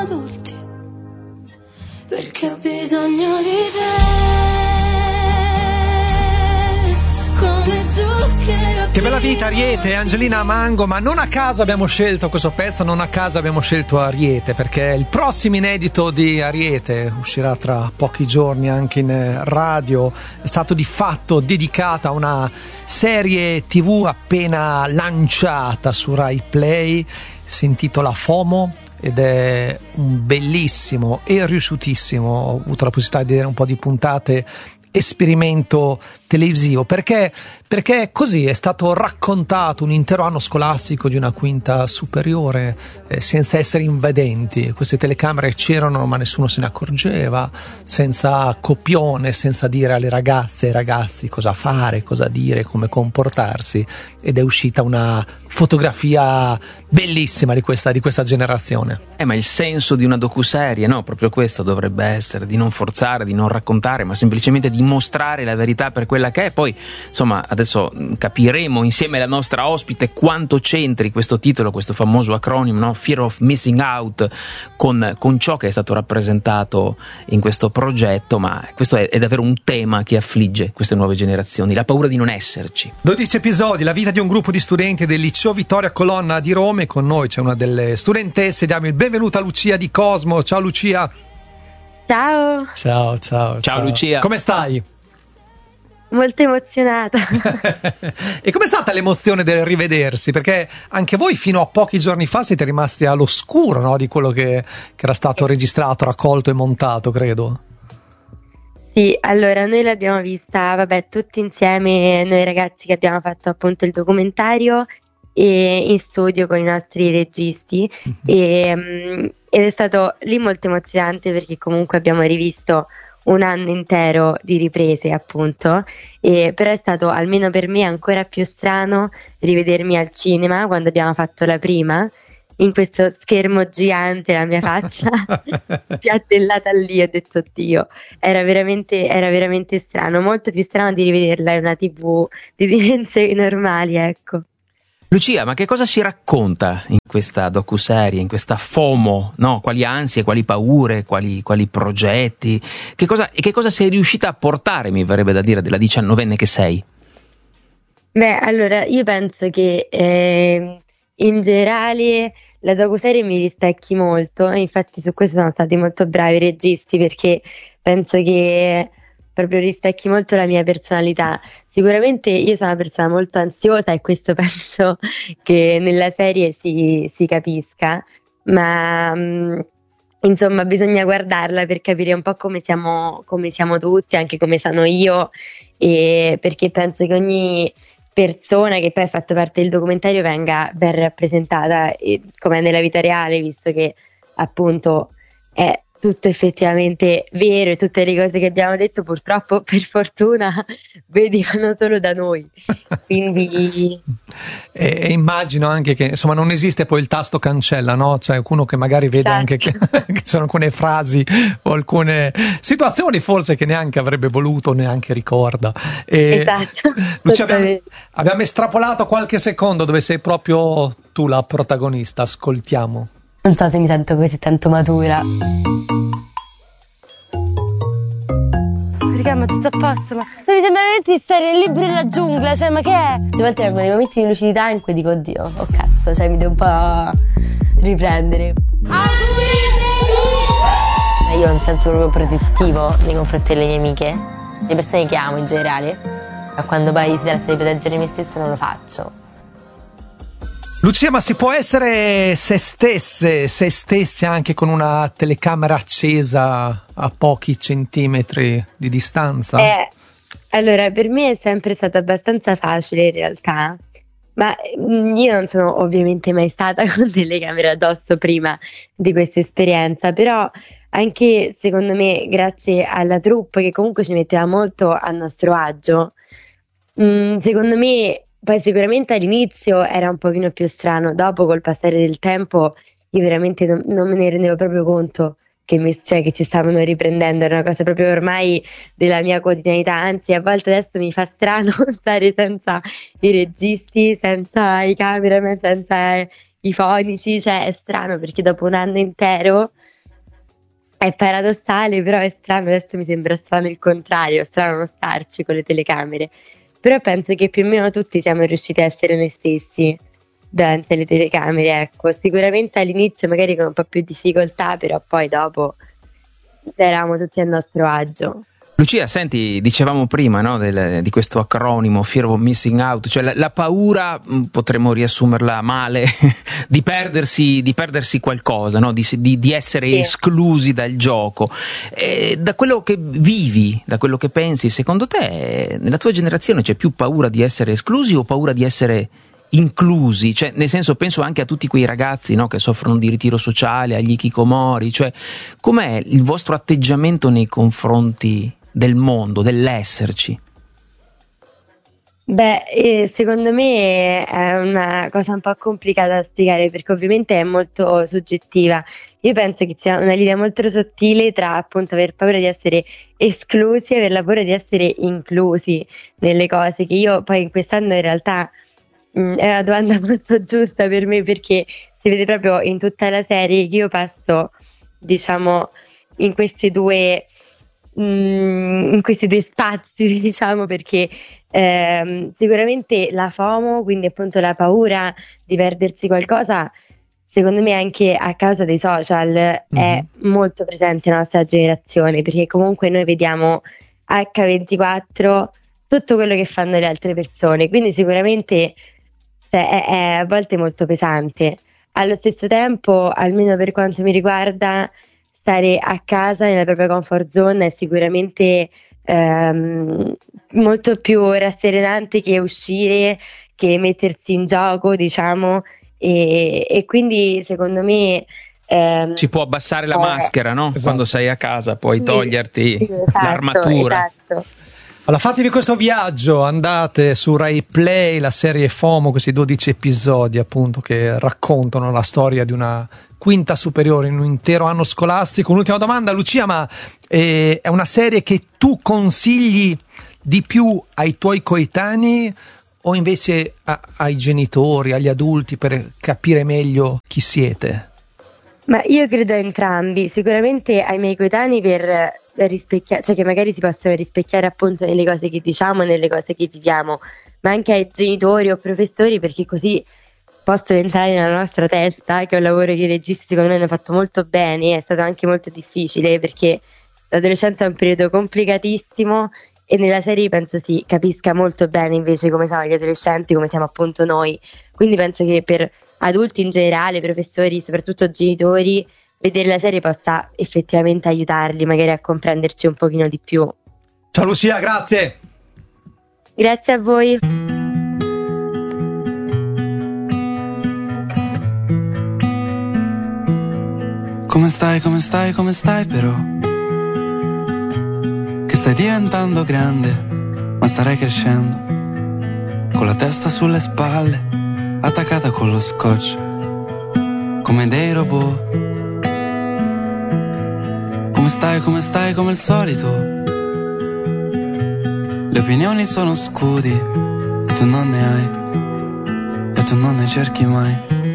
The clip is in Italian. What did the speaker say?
adulti, perché ho bisogno di te, come zucchero. Che bella vita, Ariete, Angelina Mango, ma non a caso abbiamo scelto questo pezzo, non a caso abbiamo scelto Ariete, perché il prossimo inedito di Ariete uscirà tra pochi giorni anche in radio, è stato di fatto dedicato a una serie TV appena lanciata su Rai Play, si intitola FOMO ed è un bellissimo e riuscitissimo, ho avuto la possibilità di vedere un po' di puntate, esperimento televisivo, perché così è stato raccontato un intero anno scolastico di una quinta superiore, senza essere invadenti. Queste telecamere c'erano ma nessuno se ne accorgeva, senza copione, senza dire alle ragazze e ai ragazzi cosa fare, cosa dire, come comportarsi, ed è uscita una fotografia bellissima di questa generazione. Ma il senso di una docuserie, no? Proprio questo dovrebbe essere, di non forzare, di non raccontare, ma semplicemente di mostrare la verità per quella che è. Poi, insomma, adesso capiremo insieme alla nostra ospite quanto c'entri questo titolo, questo famoso acronimo, no? Fear of Missing Out, con ciò che è stato rappresentato in questo progetto, ma questo è davvero un tema che affligge queste nuove generazioni, la paura di non esserci. 12 episodi, la vita di un gruppo di studenti del liceo Vittoria Colonna di Roma, e con noi c'è una delle studentesse, diamo il benvenuto a Lucia di Cosmo. Ciao Lucia. Ciao. Ciao Lucia. Come stai? Molto emozionata. E com'è stata l'emozione del rivedersi? Perché anche voi fino a pochi giorni fa siete rimasti all'oscuro, no? Di quello che era stato registrato, raccolto e montato, credo. Sì, allora noi l'abbiamo vista, tutti insieme, noi ragazzi che abbiamo fatto appunto il documentario e in studio con i nostri registi, ed è stato lì molto emozionante perché comunque abbiamo rivisto un anno intero di riprese appunto, però è stato, almeno per me, ancora più strano rivedermi al cinema quando abbiamo fatto la prima, in questo schermo gigante, la mia faccia piattellata lì. Ho detto oddio, era veramente strano, molto più strano di rivederla in una TV di dimensioni normali, ecco. Lucia, ma che cosa si racconta in questa docuserie, in questa FOMO, no? Quali ansie, quali paure, quali progetti? Che cosa sei riuscita a portare, mi verrebbe da dire, della 19enne che sei? Allora, io penso che in generale la docuserie mi rispecchi molto, e infatti su questo sono stati molto bravi i registi, perché penso che proprio rispecchi molto la mia personalità. Sicuramente io sono una persona molto ansiosa e questo penso che nella serie si capisca, ma insomma bisogna guardarla per capire un po' come siamo tutti, anche come sono io, e perché penso che ogni persona che poi ha fatto parte del documentario venga ben rappresentata, come nella vita reale, visto che appunto è tutto effettivamente vero, e tutte le cose che abbiamo detto purtroppo, per fortuna, venivano solo da noi. Quindi e immagino anche che insomma non esiste poi il tasto cancella, no? Cioè qualcuno che magari vede anche che ci sono alcune frasi o alcune situazioni forse che neanche avrebbe voluto, neanche ricorda. Esatto. Lucia, abbiamo estrapolato qualche secondo dove sei proprio tu la protagonista, ascoltiamo. Non so se mi sento così tanto matura. Perché, ma tutto a posto? Ma mi sembra veramente di stare libero nella giungla, cioè, ma che è? A volte vengono dei momenti di lucidità in cui dico, oddio, oh cazzo, cioè mi devo un po' riprendere. Io ho un senso proprio protettivo nei confronti delle mie amiche, le persone che amo in generale, ma quando poi si tratta di proteggere me stessa non lo faccio. Lucia, ma si può essere se stessi anche con una telecamera accesa a pochi centimetri di distanza? Allora, per me è sempre stato abbastanza facile in realtà, ma io non sono ovviamente mai stata con delle camere addosso prima di questa esperienza, però anche secondo me grazie alla troupe che comunque ci metteva molto a nostro agio, secondo me. Poi sicuramente all'inizio era un pochino più strano, dopo col passare del tempo io veramente non me ne rendevo proprio conto che ci stavano riprendendo, era una cosa proprio ormai della mia quotidianità, anzi a volte adesso mi fa strano stare senza i registi, senza i cameraman, senza i fonici, cioè è strano perché dopo un anno intero È paradossale, però è strano, adesso mi sembra strano il contrario, strano non starci con le telecamere. Però penso che più o meno tutti siamo riusciti a essere noi stessi davanti alle telecamere, ecco. Sicuramente all'inizio magari con un po' più difficoltà, però poi dopo eravamo tutti a nostro agio. Lucia, senti, dicevamo prima, no, di questo acronimo Fear of Missing Out, cioè la paura, potremmo riassumerla male, di perdersi qualcosa, no? di essere esclusi dal gioco. Da quello che vivi, da quello che pensi, secondo te nella tua generazione c'è più paura di essere esclusi o paura di essere inclusi? Cioè, nel senso, penso anche a tutti quei ragazzi, no, che soffrono di ritiro sociale, agli hikikomori, cioè com'è il vostro atteggiamento nei confronti del mondo, dell'esserci? Beh, secondo me è una cosa un po' complicata da spiegare perché ovviamente è molto soggettiva. Io penso che sia una linea molto sottile tra appunto aver paura di essere esclusi e aver la paura di essere inclusi nelle cose, che io poi in quest'anno in realtà è una domanda molto giusta per me perché si vede proprio in tutta la serie che io passo, diciamo, in questi due spazi, diciamo, perché sicuramente la FOMO, quindi appunto la paura di perdersi qualcosa, secondo me anche a causa dei social è molto presente nella nostra generazione, perché comunque noi vediamo H24 tutto quello che fanno le altre persone, quindi sicuramente cioè, è a volte molto pesante. Allo stesso tempo, almeno per quanto mi riguarda, stare a casa nella propria comfort zone è sicuramente molto più rasserenante che uscire, che mettersi in gioco, diciamo, e quindi secondo me si può abbassare la maschera, no? Esatto. Quando sei a casa puoi toglierti esatto, l'armatura. esatto. Allora fatevi questo viaggio, andate su Rai Play, la serie FOMO, questi 12 episodi appunto che raccontano la storia di una quinta superiore in un intero anno scolastico. Un'ultima domanda, Lucia, ma è una serie che tu consigli di più ai tuoi coetanei o invece ai genitori, agli adulti, per capire meglio chi siete? Ma io credo a entrambi, sicuramente ai miei coetanei per rispecchiare, cioè che magari si possono rispecchiare appunto nelle cose che diciamo, nelle cose che viviamo, ma anche ai genitori o professori, perché così possono entrare nella nostra testa, che è un lavoro che i registi secondo me hanno fatto molto bene. È stato anche molto difficile perché l'adolescenza è un periodo complicatissimo e nella serie penso si capisca molto bene invece come sono gli adolescenti, come siamo appunto noi, quindi penso che per adulti in generale, professori, soprattutto genitori, vedere la serie possa effettivamente aiutarli magari a comprenderci un pochino di più. Ciao Lucia, grazie! Grazie a voi! Come stai però? Che stai diventando grande, ma starai crescendo, con la testa sulle spalle, attaccata con lo scotch, come dei robot. Come stai, come il solito? Le opinioni sono scudi, e tu non ne hai, e tu non ne cerchi mai.